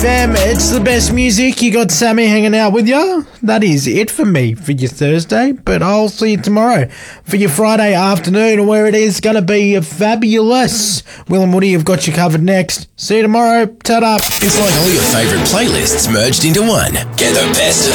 FM. It's the best music. You got Sammy hanging out with you. That is it for me for your Thursday, but I'll see you tomorrow for your Friday afternoon, where it is going to be fabulous. Will and Woody have got you covered next. See you tomorrow. Ta-da. It's like all your favourite playlists merged into one. Get the best of